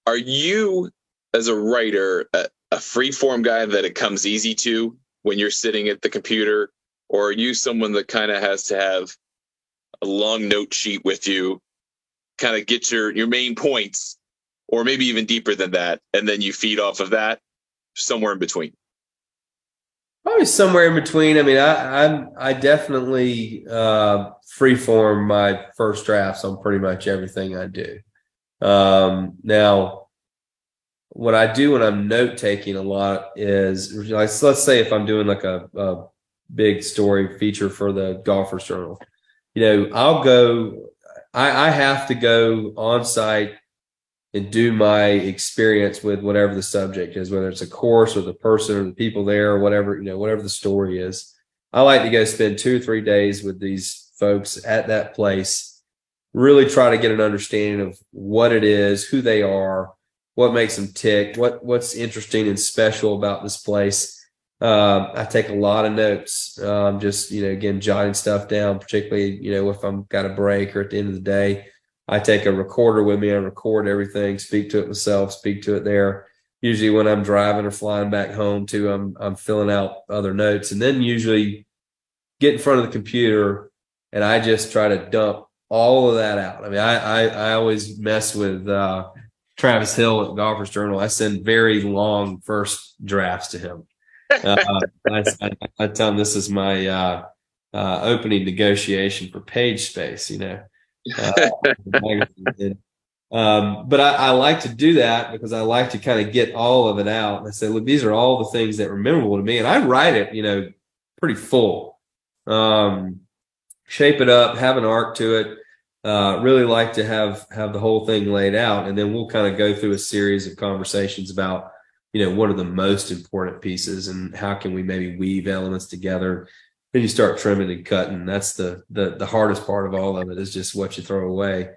Are you, as a writer, a free form guy that it comes easy to when you're sitting at the computer? Or are you someone that kind of has to have a long note sheet with you, kind of get your main points, or maybe even deeper than that, and then you feed off of that, somewhere in between? Probably somewhere in between. I mean, I definitely freeform my first drafts on pretty much everything I do. Now, what I do when I'm note taking a lot is, like, let's say if I'm doing like a big story feature for the Golfers Journal, I have to go on site and do my experience with whatever the subject is, whether it's a course or the person or the people there or whatever, whatever the story is. I like to go spend 2 or 3 days with these folks at that place, really try to get an understanding of what it is, who they are, what makes them tick, what's interesting and special about this place. I take a lot of notes, just, again, jotting stuff down, particularly, if I'm got a break or at the end of the day. I take a recorder with me. I record everything, speak to it myself, speak to it there. Usually when I'm driving or flying back home too, I'm filling out other notes, and then usually get in front of the computer and I just try to dump all of that out. I mean, I always mess with Travis Hill at Golfers Journal. I send very long first drafts to him. I tell him this is my opening negotiation for page space, but I like to do that because I like to kind of get all of it out. And I say, look, these are all the things that are memorable to me. And I write it, pretty full, shape it up, have an arc to it. Really like to have the whole thing laid out. And then we'll kind of go through a series of conversations about, what are the most important pieces and how can we maybe weave elements together. Then you start trimming and cutting. That's the hardest part of all of it, is just what you throw away.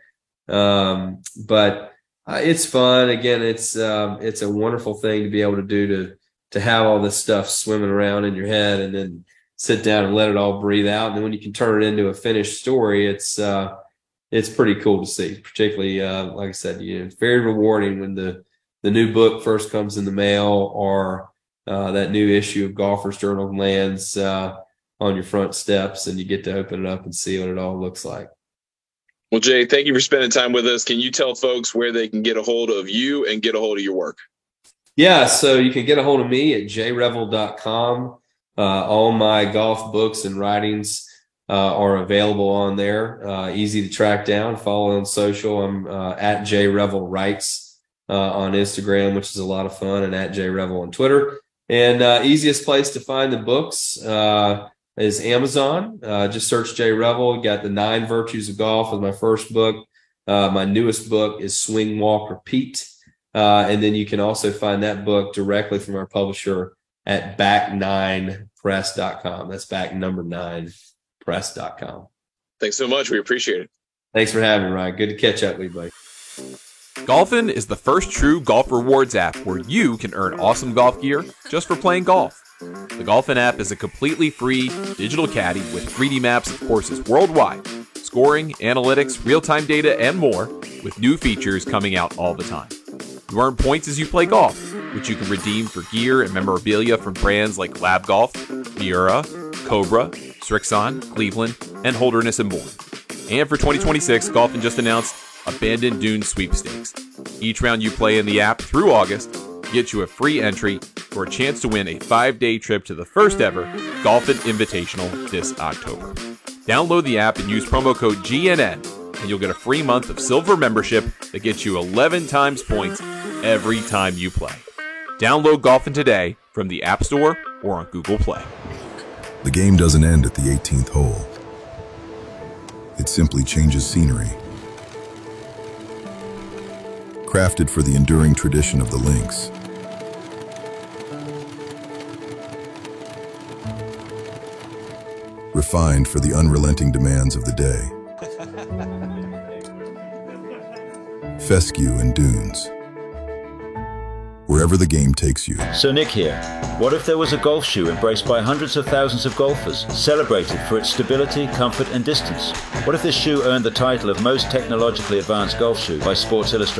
But it's fun. Again, it's a wonderful thing to be able to do, to have all this stuff swimming around in your head and then sit down and let it all breathe out. And then when you can turn it into a finished story, it's pretty cool to see. Particularly, like I said, it's very rewarding when the new book first comes in the mail, or that new issue of Golfers Journal lands on your front steps, and you get to open it up and see what it all looks like. Well, Jay, thank you for spending time with us. Can you tell folks where they can get a hold of you and get a hold of your work? Yeah, so you can get a hold of me at jrevel.com. All my golf books and writings are available on there. Easy to track down. Follow on social. I'm at jrevelwrites on Instagram, which is a lot of fun, and at jrevel on Twitter. And easiest place to find the books is Amazon. Just search Jay Revel. You got The 9 Virtues of Golf, is my first book. My newest book is Swing, Walk, Repeat. And then you can also find that book directly from our publisher at back9press.com. That's back9press.com. Thanks so much. We appreciate it. Thanks for having me, Ryan. Good to catch up with you, buddy. Golfin is the first true golf rewards app where you can earn awesome golf gear just for playing golf. The Golfin app is a completely free digital caddy with 3D maps of courses worldwide, scoring, analytics, real-time data, and more, with new features coming out all the time. You earn points as you play golf, which you can redeem for gear and memorabilia from brands like Lab Golf, Miura, Cobra, Srixon, Cleveland, and Holderness and Bourne. And for 2026, Golfin just announced Abandoned Dunes Sweepstakes. Each round you play in the app through August gets you a free entry for a chance to win a 5-day trip to the first ever Golfin Invitational this October. Download the app and use promo code GNN, and you'll get a free month of silver membership that gets you 11 times points every time you play. Download Golfin today from the App Store or on Google Play. The game doesn't end at the 18th hole. It simply changes scenery. Crafted for the enduring tradition of the links. Refined for the unrelenting demands of the day. Fescue and Dunes. Wherever the game takes you. So Nick here. What if there was a golf shoe embraced by hundreds of thousands of golfers, celebrated for its stability, comfort and distance? What if this shoe earned the title of most technologically advanced golf shoe by Sports Illustrated?